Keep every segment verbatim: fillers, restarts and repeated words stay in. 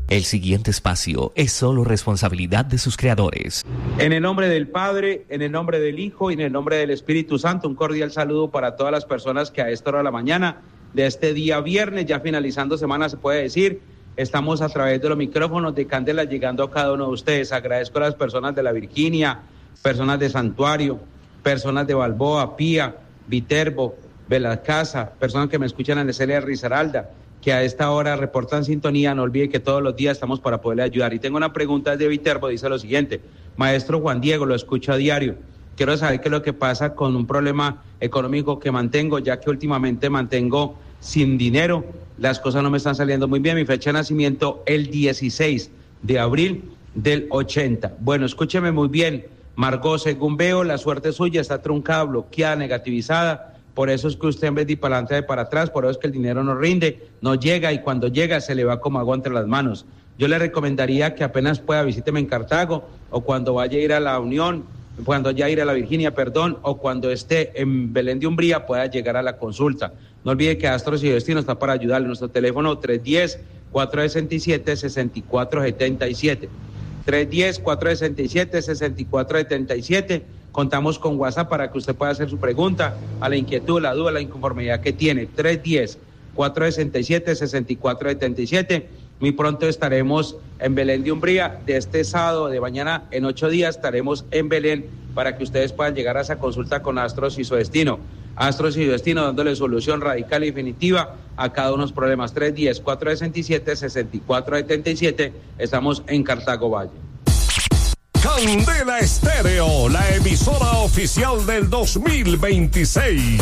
El siguiente espacio es solo responsabilidad de sus creadores. En el nombre del Padre, en el nombre del Hijo y en el nombre del Espíritu Santo, un cordial saludo para todas las personas que a esta hora de la mañana de este día viernes, ya finalizando semana se puede decir, estamos a través de los micrófonos de Candela llegando a cada uno de ustedes. Agradezco a las personas de la Virginia, personas de Santuario, personas de Balboa, Pía, Viterbo, Belalcázar, personas que me escuchan en el C L R Risaralda, que a esta hora reportan sintonía. No olvide que todos los días estamos para poderle ayudar. Y tengo una pregunta de Viterbo, dice lo siguiente: maestro Juan Diego, lo escucho a diario, quiero saber qué es lo que pasa con un problema económico que mantengo, ya que últimamente mantengo sin dinero, las cosas no me están saliendo muy bien. Mi fecha de nacimiento el dieciséis de abril del ochenta. Bueno, escúcheme muy bien, Margot, según veo, la suerte suya está truncada, bloqueada, negativizada. Por eso es que usted en vez de ir para adelante va para atrás, por eso es que el dinero no rinde, no llega, y cuando llega se le va como agua entre las manos. Yo le recomendaría que apenas pueda visíteme en Cartago, o cuando vaya a ir a la Unión, cuando vaya a ir a la Virginia, perdón, o cuando esté en Belén de Umbría pueda llegar a la consulta. No olvide que Astros y Destino está para ayudarle. Nuestro teléfono tres uno cero, cuatro seis siete, seis cuatro siete siete. tres uno cero, cuatro seis siete, seis cuatro siete siete. Contamos con WhatsApp para que usted pueda hacer su pregunta a la inquietud, la duda, la inconformidad que tiene. tres uno cero, cuatro seis siete, seis cuatro siete siete. Muy pronto estaremos en Belén de Umbría. De este sábado de mañana, en ocho días, estaremos en Belén para que ustedes puedan llegar a esa consulta con Astros y su Destino. Astros y su Destino, dándole solución radical y definitiva a cada uno de los problemas. tres uno cero, cuatro seis siete, seis cuatro siete siete. Estamos en Cartago Valle. Candela Estéreo, la emisora oficial del dos mil veintiséis.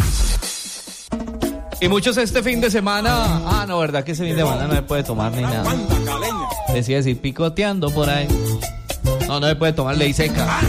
Y muchos este fin de semana, ah, no, verdad que ese fin de semana no se puede tomar ni nada. Decía decir picoteando por ahí. No, no se puede tomar ley seca.